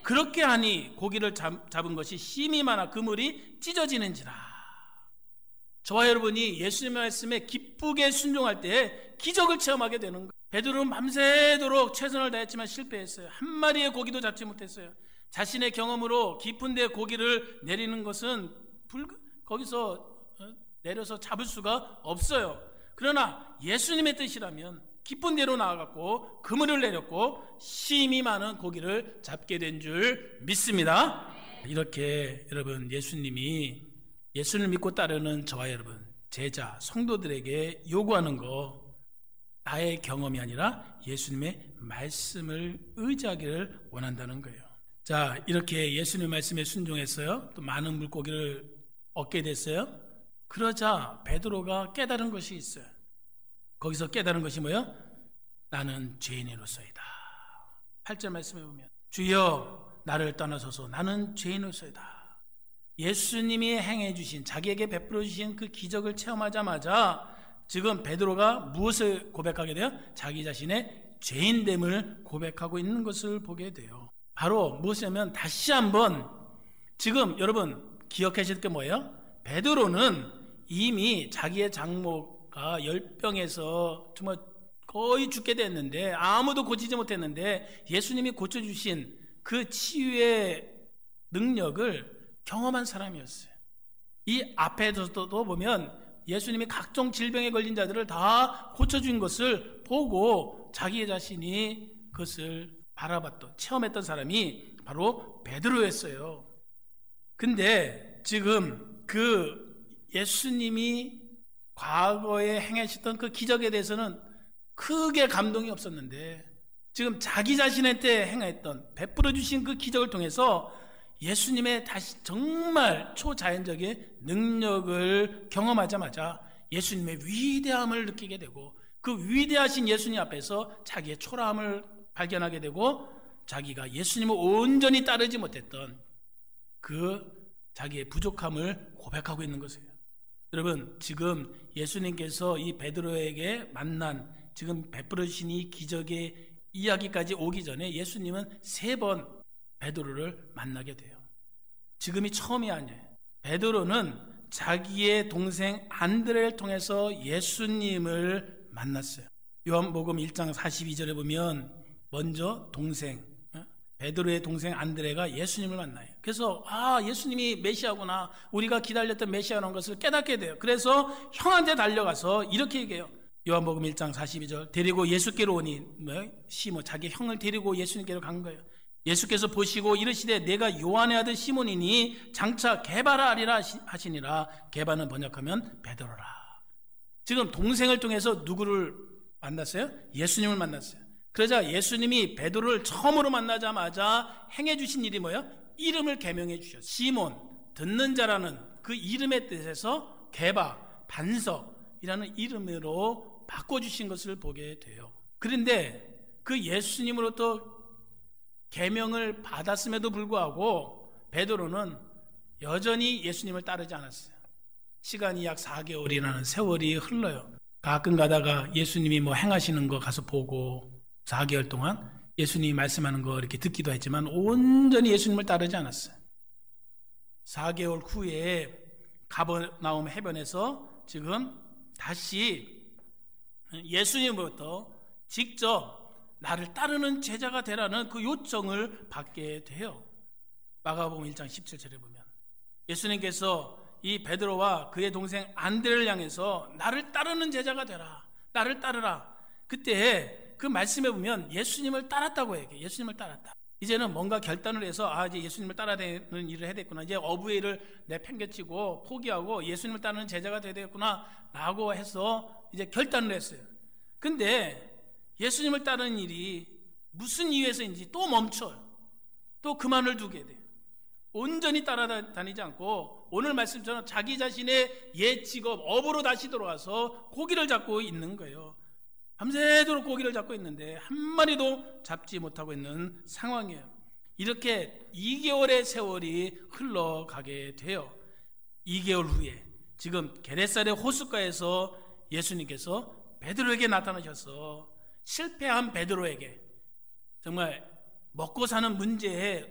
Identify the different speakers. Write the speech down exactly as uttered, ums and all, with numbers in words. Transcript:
Speaker 1: 그렇게 하니 고기를 잡, 잡은 것이 심히 많아 그물이 찢어지는지라. 저와 여러분이 예수님의 말씀에 기쁘게 순종할 때 기적을 체험하게 되는 거예요. 베드로는 밤새도록 최선을 다했지만 실패했어요. 한 마리의 고기도 잡지 못했어요. 자신의 경험으로 깊은 데 고기를 내리는 것은 불, 거기서 내려서 잡을 수가 없어요. 그러나 예수님의 뜻이라면 깊은 데로 나아갔고 그물을 내렸고 심히 많은 고기를 잡게 된 줄 믿습니다. 이렇게 여러분, 예수님이 예수를 믿고 따르는 저와 여러분, 제자, 성도들에게 요구하는 거, 나의 경험이 아니라 예수님의 말씀을 의지하기를 원한다는 거예요. 자, 이렇게 예수님의 말씀에 순종했어요. 또 많은 물고기를 얻게 됐어요. 그러자 베드로가 깨달은 것이 있어요. 거기서 깨달은 것이 뭐예요? 나는 죄인으로서이다. 팔 절 말씀해 보면 주여 나를 떠나소서, 나는 죄인으로서이다. 예수님이 행해 주신, 자기에게 베풀어 주신 그 기적을 체험하자마자 지금 베드로가 무엇을 고백하게 돼요? 자기 자신의 죄인됨을 고백하고 있는 것을 보게 돼요. 바로 무엇이냐면, 다시 한번 지금 여러분 기억하실 게 뭐예요? 베드로는 이미 자기의 장모가 열병에서 정말 거의 죽게 됐는데, 아무도 고치지 못했는데 예수님이 고쳐주신 그 치유의 능력을 경험한 사람이었어요. 이 앞에서도 보면 예수님이 각종 질병에 걸린 자들을 다 고쳐준 것을 보고 자기 자신이 그것을 바라봤던, 체험했던 사람이 바로 베드로였어요. 근데 지금 그 예수님이 과거에 행하셨던 그 기적에 대해서는 크게 감동이 없었는데, 지금 자기 자신한테 행했던, 베풀어 주신 그 기적을 통해서 예수님의 다시 정말 초자연적인 능력을 경험하자마자 예수님의 위대함을 느끼게 되고, 그 위대하신 예수님 앞에서 자기의 초라함을 발견하게 되고, 자기가 예수님을 온전히 따르지 못했던 그 자기의 부족함을 고백하고 있는 것이에요. 여러분, 지금 예수님께서 이 베드로에게 만난, 지금 베풀어 주신 이 기적의 이야기까지 오기 전에 예수님은 세 번 베드로를 만나게 돼요. 지금이 처음이 아니에요. 베드로는 자기의 동생 안드레를 통해서 예수님을 만났어요. 요한복음 일 장 사십이 절에 보면 먼저 동생, 베드로의 동생 안드레가 예수님을 만나요. 그래서 아, 예수님이 메시아구나, 우리가 기다렸던 메시아라는 것을 깨닫게 돼요. 그래서 형한테 달려가서 이렇게 얘기해요. 요한복음 일 장 사십이 절, 데리고 예수께로 오니, 뭐, 시몬, 자기 형을 데리고 예수님께로 간 거예요. 예수께서 보시고 이르시되 내가 요한의 아들 시몬이니 장차 게바라 하리라 하시니라. 게바는 번역하면 베드로라. 지금 동생을 통해서 누구를 만났어요? 예수님을 만났어요. 그러자 예수님이 베드로를 처음으로 만나자마자 행해 주신 일이 뭐예요? 이름을 개명해 주셨어요. 시몬, 듣는 자라는 그 이름의 뜻에서 게바, 반석이라는 이름으로 바꿔주신 것을 보게 돼요. 그런데 그 예수님으로부터 계명을 받았음에도 불구하고 베드로는 여전히 예수님을 따르지 않았어요. 시간이 약 사 개월이라는 세월이 흘러요. 가끔 가다가 예수님이 뭐 행하시는 거 가서 보고, 사 개월 동안 예수님이 말씀하는 거 이렇게 듣기도 했지만 온전히 예수님을 따르지 않았어요. 사 개월 후에 가버나움 해변에서 지금 다시 예수님으로부터 직접 나를 따르는 제자가 되라는 그 요청을 받게 돼요. 마가복음 일 장 십칠 절에 보면 예수님께서 이 베드로와 그의 동생 안드레를 향해서 나를 따르는 제자가 되라, 나를 따르라. 그때 그 말씀에 보면 예수님을 따랐다고 얘기해요. 예수님을 따랐다. 이제는 뭔가 결단을 해서 아, 이제 예수님을 따라다니는 일을 해야 되겠구나, 이제 어부의 일을 내팽개치고 포기하고 예수님을 따르는 제자가 돼야 되겠구나 라고 해서 이제 결단을 했어요. 근데 예수님을 따르는 일이 무슨 이유에서인지 또 멈춰요. 또 그만을 두게 돼요. 온전히 따라다니지 않고 오늘 말씀처럼 자기 자신의 옛 직업 어부로 다시 돌아와서 고기를 잡고 있는 거예요. 밤새도록 고기를 잡고 있는데 한 마리도 잡지 못하고 있는 상황이에요. 이렇게 이 개월의 세월이 흘러가게 돼요. 이 개월 후에 지금 게네사렛 호숫가에서 예수님께서 베드로에게 나타나셔서 실패한 베드로에게 정말 먹고 사는 문제에